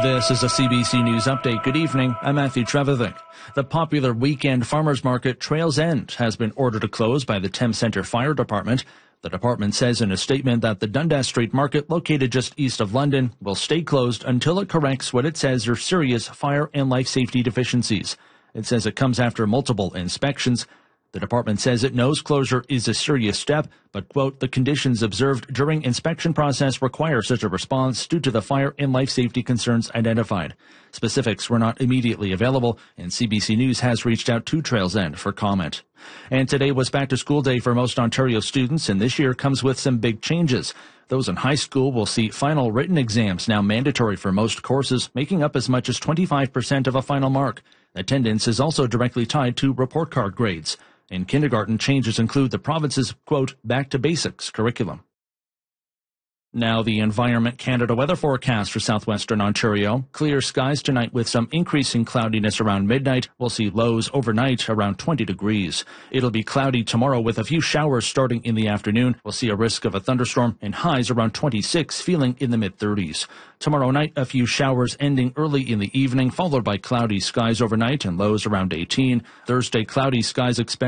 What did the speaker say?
This is a CBC News Update. Good evening. I'm Matthew Trevethick. The popular weekend farmers market Trails End has been ordered to close by the Thames Centre Fire Department. The department says in a statement that the Dundas Street Market, located just east of London, will stay closed until it corrects what it says are serious fire and life safety deficiencies. It says it comes after multiple inspections. The department says it knows closure is a serious step, but, quote, the conditions observed during inspection process require such a response due to the fire and life safety concerns identified. Specifics were not immediately available, and CBC News has reached out to Trails End for comment. And today was back to school day for most Ontario students, and this year comes with some big changes. Those in high school will see final written exams now mandatory for most courses, making up as much as 25% of a final mark. Attendance is also directly tied to report card grades. In kindergarten, changes include the province's, quote, back to basics curriculum. Now the Environment Canada weather forecast for southwestern Ontario. Clear skies tonight with some increasing cloudiness around midnight. We'll see lows overnight around 20 degrees. It'll be cloudy tomorrow with a few showers starting in the afternoon. We'll see a risk of a thunderstorm and highs around 26, feeling in the mid-30s. Tomorrow night, a few showers ending early in the evening, followed by cloudy skies overnight and lows around 18. Thursday, cloudy skies expected.